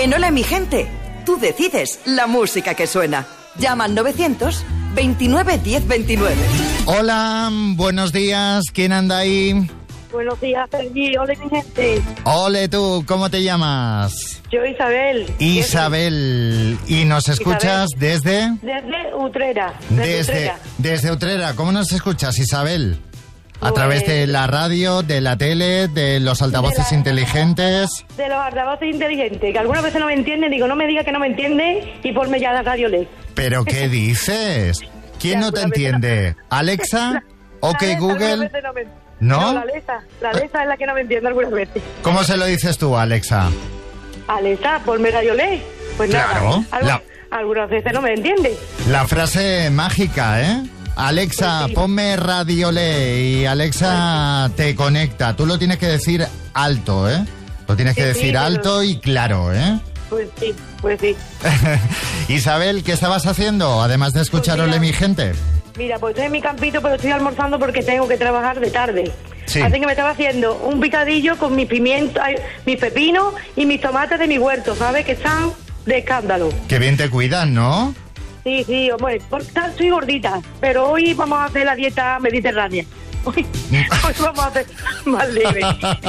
En Hola mi gente, tú decides la música que suena. Llama al 900 29 10 29. Hola, buenos días. ¿Quién anda ahí? Buenos días, Sergi. Hola, mi gente. Ole tú, ¿cómo te llamas? Yo, Isabel. Isabel. ¿Y nos escuchas desde? Desde Utrera. Desde Utrera. ¿Cómo nos escuchas, Isabel? ¿A través de la radio, de la tele, de los altavoces inteligentes? De los altavoces inteligentes, que algunas veces no me entienden. Digo, no me diga que no me entiende y ponme ya la radio LED. ¿Pero qué dices? ¿Quién no te entiende? ¿Alexa? ¿OK Google? ¿No? La Alexa es la que no me entiende algunas veces. ¿Cómo se lo dices tú, Alexa? Alexa, ponme radio LED. Pues claro, nada, algunas veces no me entiende. La frase mágica, ¿eh? Alexa, pues sí, ponme radio LED y Alexa te conecta. Tú lo tienes que decir alto, ¿eh? Lo tienes que decir alto y claro, ¿eh? Pues sí. Isabel, ¿qué estabas haciendo, además de escuchar Ole mi gente? Mira, pues estoy en mi campito, pero estoy almorzando porque tengo que trabajar de tarde. Sí. Así que me estaba haciendo un picadillo con mi pimiento, mis pepinos y mis tomates de mi huerto, ¿sabes? Que están de escándalo. Qué bien te cuidan, ¿no? Sí, hombre, soy gordita, pero hoy vamos a hacer la dieta mediterránea. Hoy vamos a hacer más leve.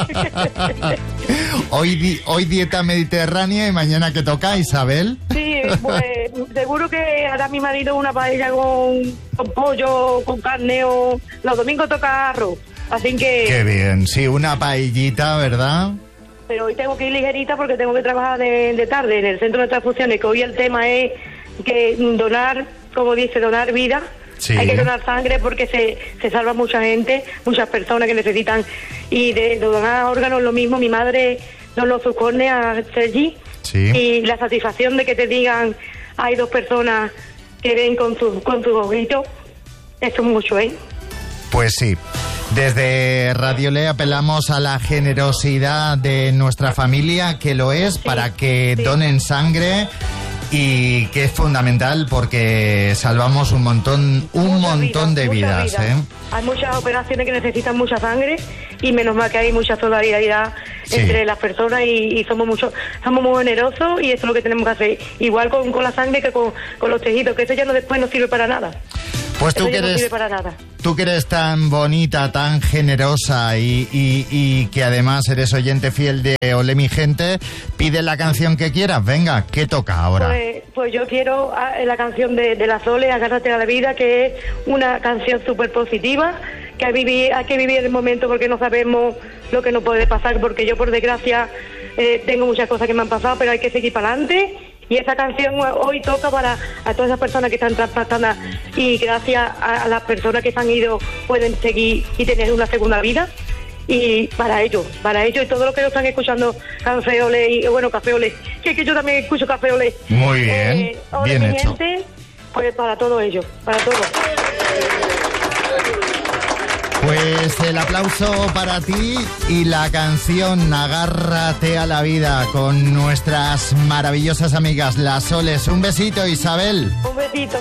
Hoy dieta mediterránea y mañana ¿qué toca, Isabel? Sí, pues seguro que hará mi marido una paella con pollo, con carne o los domingos toca arroz. Así que... Qué bien, sí, una paellita, ¿verdad? Pero hoy tengo que ir ligerita porque tengo que trabajar de tarde en el centro de transfusiones, que hoy el tema es que donar, como dice, donar vida. Sí. Hay que donar sangre porque se salva mucha gente, muchas personas que necesitan. Y de donar órganos lo mismo. Mi madre donó su córnea a Sergi. Sí. Y la satisfacción de que te digan, hay 2 personas que ven con sus ojitos, eso es mucho, ¿eh? Pues sí. Desde Radio Le apelamos a la generosidad de nuestra familia, que lo es, sí, para que donen sangre. Y que es fundamental porque salvamos un montón de vidas. Hay muchas operaciones que necesitan mucha sangre y menos mal que hay mucha solidaridad entre las personas y somos muy generosos y eso es lo que tenemos que hacer. Igual con la sangre que con los tejidos, que eso ya después no sirve para nada. Pues tú que eres tan bonita, tan generosa y que además eres oyente fiel de Ole mi gente, pide la canción que quieras. Venga, ¿qué toca ahora? Pues yo quiero la canción de la Sole, Agárrate a la vida, que es una canción súper positiva, que hay que vivir el momento porque no sabemos lo que nos puede pasar, porque yo por desgracia tengo muchas cosas que me han pasado, pero hay que seguir para adelante. Y esa canción hoy toca para a todas esas personas que están trasplantadas y gracias a las personas que se han ido pueden seguir y tener una segunda vida. Y para ellos y todo lo que nos están escuchando, Café Ole y Café Ole, que yo también escucho Café Ole. Muy bien, bien hecho. Gente, pues para todo ello, para todo. Pues el aplauso para ti y la canción Agárrate a la vida con nuestras maravillosas amigas las Soles. Un besito, Isabel. Un besito.